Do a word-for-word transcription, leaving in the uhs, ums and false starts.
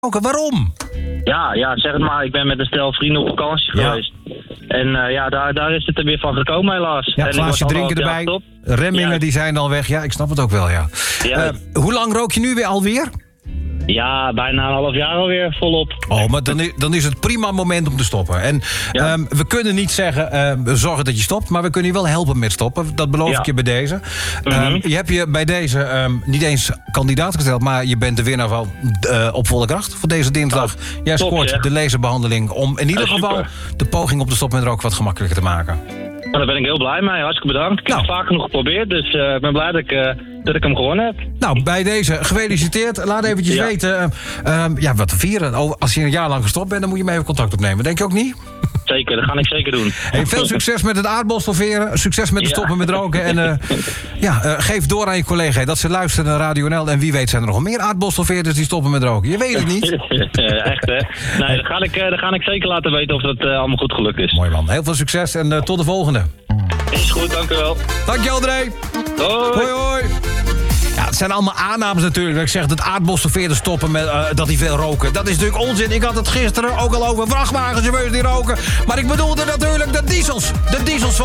Oké, waarom? Ja, ja, zeg het maar. Ik ben met een stel vrienden op vakantie Ja. geweest. En uh, ja, daar, daar is het er weer van gekomen helaas. Ja, en glaasje drinken erbij. Remmingen ja. die zijn al weg. Ja, ik snap het ook wel, ja. Ja. Uh, hoe lang rook je nu weer alweer? Ja, bijna een half jaar alweer volop. Oh, maar dan is, dan is het prima moment om te stoppen. En Ja. um, we kunnen niet zeggen, uh, zorgen dat je stopt... maar we kunnen je wel helpen met stoppen. Dat beloof Ja. ik je bij deze. Mm-hmm. Um, je hebt je bij deze um, niet eens kandidaat gesteld... maar je bent de winnaar van uh, Op Volle Kracht voor deze dinsdag. Oh, Jij top, scoort zeg. de laserbehandeling... om in ieder Ja, geval super. de poging op te stoppen met roken wat gemakkelijker te maken. Nou, daar ben ik heel blij mee. Hartstikke bedankt. Ik heb Nou. het vaak genoeg geprobeerd, dus uh, ik ben blij dat ik, uh, dat ik hem gewonnen heb. Nou, bij deze gefeliciteerd. Laat eventjes Ja. weten uh, um, ja, wat te vieren. Oh, als je een jaar lang gestopt bent, dan moet je mee even contact opnemen. Denk je ook niet? Zeker, dat ga ik zeker doen. Hey, veel succes met het aardbosselveren. Succes met het Ja. stoppen met roken. En uh, ja, uh, geef door aan je collega dat ze luisteren naar Radio N L. En wie weet zijn er nog meer aardbosselveerders die stoppen met roken. Je weet het niet. Echt, hè? Nee, dat ga, ik, uh, dat ga ik zeker laten weten of dat uh, allemaal goed gelukt is. Mooi man. Heel veel succes en uh, tot de volgende. Is goed, dank u wel. Dank je, André. Hoi. Hoi, hoi. Ja, het zijn allemaal aannames natuurlijk. Dat ik zeg dat aardbosselveerders stoppen met uh, dat die veel roken. Dat is natuurlijk onzin. Ik had het gisteren ook al over vrachtwagenchauffeurs die roken. Maar ik bedoelde natuurlijk de diesels. De diesels van